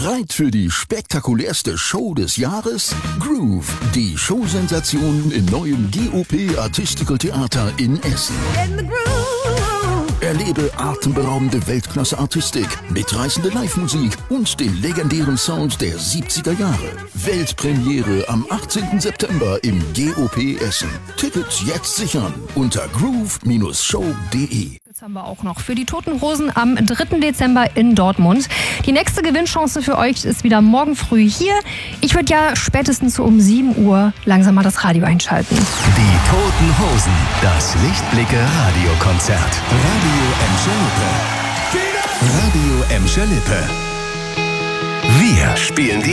Bereit für die spektakulärste Show des Jahres? Groove, die Showsensation im neuen GOP Artistical Theater in Essen. Erlebe atemberaubende Weltklasse-Artistik, mitreißende Live-Musik und den legendären Sound der 70er Jahre. Weltpremiere am 18. September im GOP Essen. Tickets jetzt sichern unter groove-show.de. Jetzt haben wir auch noch für die Toten Hosen am 3. Dezember in Dortmund. Die nächste Gewinnchance für euch ist wieder morgen früh hier. Ich würde ja spätestens so um 7 Uhr langsam mal das Radio einschalten. Die Toten Hosen, das Lichtblicke-Radiokonzert. Radio Emscher Lippe. Wir spielen die